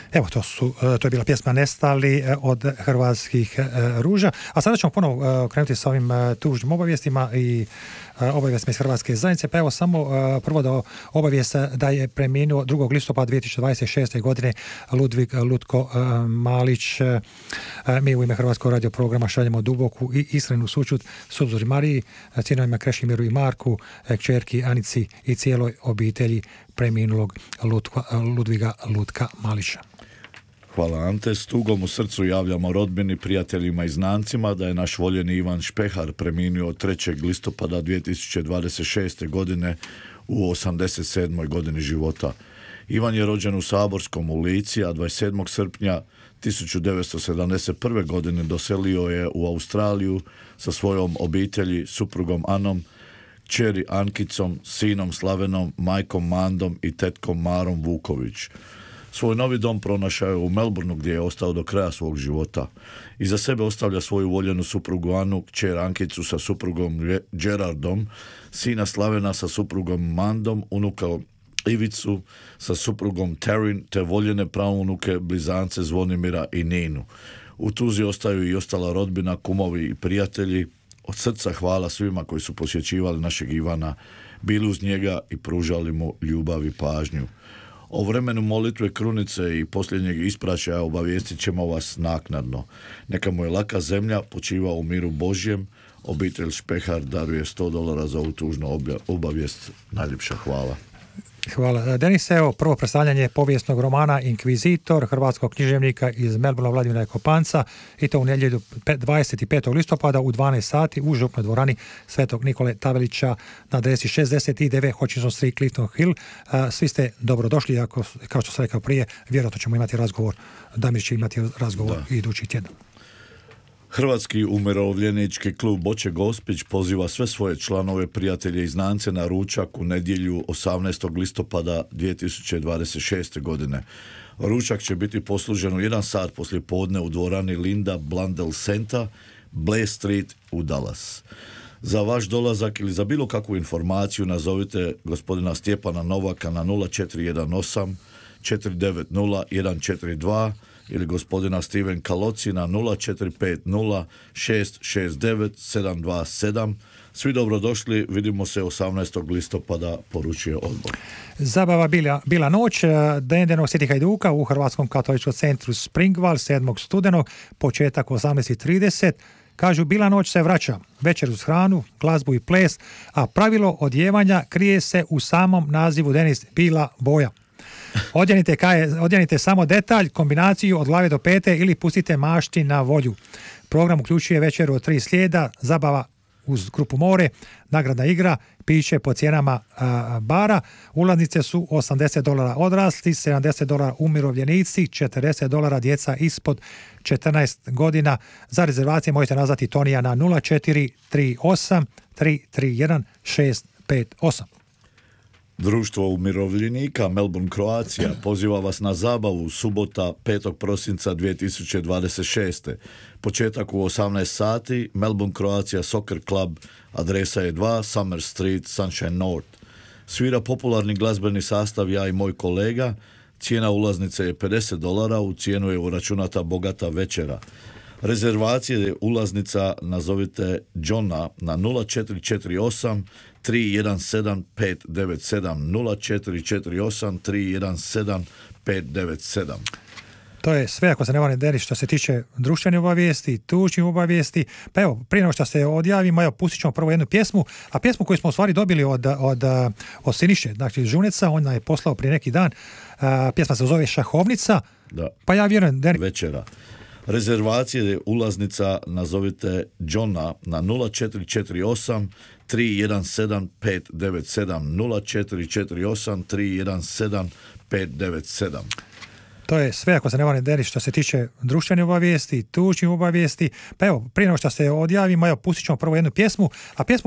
Evo, to je bila pjesma Nestali od Hrvatskih ruža. A sada ćemo ponovo krenuti sa ovim tužnim obavijestima i obavijestima iz Hrvatske zajednice. Pa evo samo prvo da obavijest da je preminuo 2. listopada 2026. godine Ludvig Lutko Malić. Mi u ime Hrvatskog radio programa šaljemo duboku i iskrenu sućut supruzi Mariji, sinovima Krešimiru i Marku, kćerki Anici i cijeloj obitelji preminulog Ludviga Lutka Malića. Hvala Ante, s tugom u srcu javljamo rodbini, prijateljima i znancima da je naš voljeni Ivan Špehar preminuo 3. listopada 2026. godine u 87. godini života. Ivan je rođen u Saborskom u Lici, a 27. srpnja 1971. godine doselio je u Australiju sa svojom obitelji, suprugom Anom, kćeri Ankicom, sinom Slavenom, majkom Mandom i tetkom Marom Vuković. Svoj novi dom pronašao je u Melbourneu gdje je ostao do kraja svog života. Iza sebe ostavlja svoju voljenu suprugu Anu, kćer Ankicu sa suprugom Gerardom, sina Slavena sa suprugom Mandom, unuka Ivicu sa suprugom Terin te voljene praunuke blizance Zvonimira i Ninu. U tuzi ostaju i ostala rodbina, kumovi i prijatelji. Od srca hvala svima koji su posjećivali našeg Ivana, bili uz njega i pružali mu ljubav i pažnju. O vremenu molitve krunice i posljednjeg ispraćaja obavijestit ćemo vas naknadno. Neka mu je laka zemlja, počiva u miru Božjem. Obitelj Špehar daruje $100 za ovu tužnu obavijest. Najljepša hvala. Hvala. Denis, evo prvo predstavljanje povijesnog romana Inkvizitor hrvatskog književnika iz Melbournea Vladimira Kopanca i to u nedjelju 25. listopada u 12 sati u župnoj dvorani Svetog Nikole Tavelića na adresi 69 Hutchinson Street, Clifton Hill. Svi ste dobrodošli, ako, kao što sam rekao prije, vjerojatno ćemo imati razgovor, Damir će imati razgovor idući tjedan. Hrvatski umirovljenički klub Boče Gospić poziva sve svoje članove, prijatelje i znance na ručak u nedjelju 18. listopada 2026. godine. Ručak će biti poslužen u 1 sat poslije podne u dvorani Linda Blundell Center, Blair Street u Dallas. Za vaš dolazak ili za bilo kakvu informaciju nazovite gospodina Stjepana Novaka na 0418 490 142 ili gospodina Steven Kaloci na 0450 669 727. Svi dobrodošli, vidimo se 18. listopada, poručuje odbor. Zabava bila noć Dendenog Sveti Hajduka u Hrvatskom katoličkom centru Springval 7. studenog, početak 18:30. Kažu, bila noć se vraća, večer uz hranu, glazbu i ples, a pravilo odjevanja krije se u samom nazivu, Denis, bila boja. Odjenite samo detalj, kombinaciju od glave do pete ili pustite mašti na volju. Program uključuje večeru od 3 slijeda, zabava uz grupu More, nagradna igra, piće po cijenama bara. Ulaznice su $80 odrasli, $70 umirovljenici, $40 djeca ispod 14 godina. Za rezervacije možete nazvati Tonija na 0438 331 658. Društvo umirovljenika Melbourne Croatia poziva vas na zabavu subota 5. prosinca 2026. Početak u 18 sati, Melbourne Croatia Soccer Club, adresa je 2 Summer Street, Sunshine North. Svira popularni glazbeni sastav Ja i moj kolega, cijena ulaznice je $50, u cijenu je uračunata bogata večera. Rezervacije ulaznica nazovite Johna na 0448 317 597 0448 317 597. To je sve, ako se ne varam, Denis, što se tiče društvenih obavijesti, tužnih obavijesti. Pa evo, prije nego što se odjavimo, evo, pustit ćemo prvo jednu pjesmu, a pjesmu koju smo u stvari dobili od Siniše, znači Žuneca, on je poslao prije neki dan. Pjesma se zove Šahovnica, da. Pa ja vjerujem, Denis. Večera. Rezervacije ulaznica nazovite Johna na 0448 317 597 0448 317 597. To je sve, ako se ne varam, Denis, što se tiče društvenih obavijesti, tužnih obavijesti. Pa evo, prije nego što se odjavimo, evo, pustit ćemo prvo jednu pjesmu, a pjesmu